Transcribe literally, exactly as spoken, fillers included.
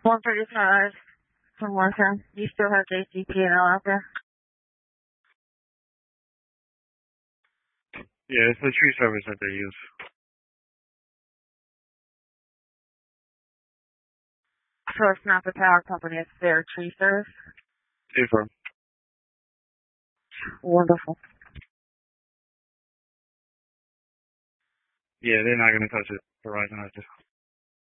one thirty-five from Wartown. You still have J C P and L out there? Yeah, it's the tree service that they use. So it's not the power company, it's their tree service? Different. Wonderful. Yeah, they're not going to touch it. Verizon has to.